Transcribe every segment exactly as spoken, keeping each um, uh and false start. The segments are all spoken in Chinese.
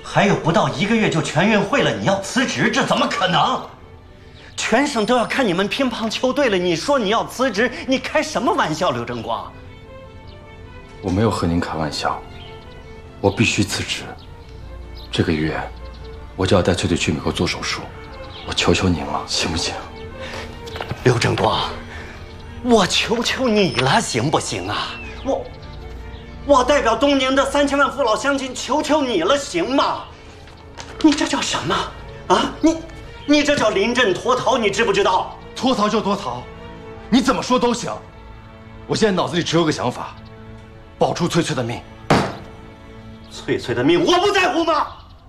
还有不到一个月就全运会了，你要辞职，这怎么可能？全省都要看你们乒乓球队了，你说你要辞职，你开什么玩笑，刘正光？ 我没有和您开玩笑，我必须辞职。这个月我就要带翠翠去美国做手术，我求求您了，行不行？ 刘正光，我求求你了，行不行啊？我。 我代表东宁的三千万父老乡亲，求求你了，行吗？你这叫什么啊？你，你这叫临阵脱逃，你知不知道？ 脱逃就脱逃，你怎么说都行。我现在脑子里只有个想法，保住翠翠的命。 翠翠的命，我不在乎吗？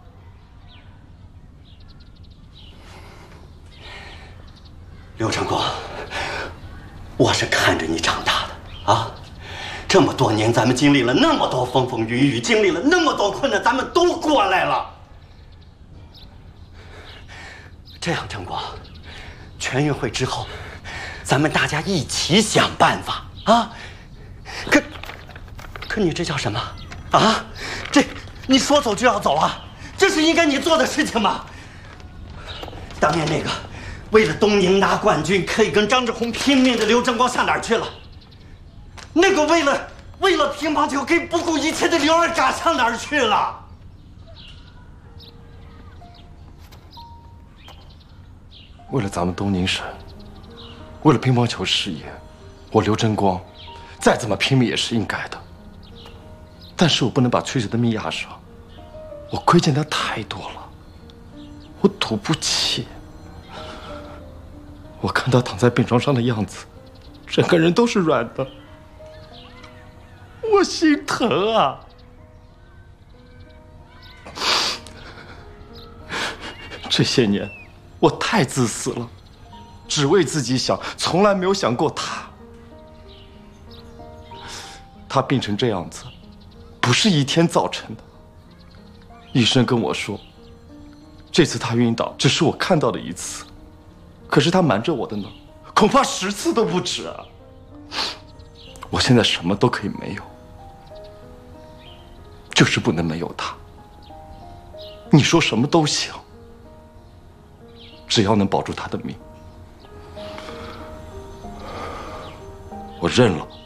刘正光，我是看着你长大的啊。 这么多年，咱们经历了那么多风风雨雨，经历了那么多困难，咱们都过来了。这样，正光，全运会之后，咱们大家一起想办法啊！可，可你这叫什么啊？这你说走就要走啊？这是应该你做的事情吗？当年那个为了东宁拿冠军可以跟张志宏拼命的刘正光上哪儿去了？ 那个为了为了乒乓球可以不顾一切的刘二嘎上哪儿去了？ 为了咱们东宁省，为了乒乓球事业，我刘真光再怎么拼命也是应该的。但是我不能把翠翠的命压上，我亏欠她太多了，我赌不起。我看她躺在病床上的样子，整个人都是软的。 我心疼啊！这些年，我太自私了，只为自己想，从来没有想过他。他病成这样子，不是一天造成的。医生跟我说，这次他晕倒只是我看到的一次，可是他瞒着我的呢，恐怕十次都不止啊！我现在什么都可以没有。 就是不能没有他。你说什么都行，只要能保住他的命，我认了。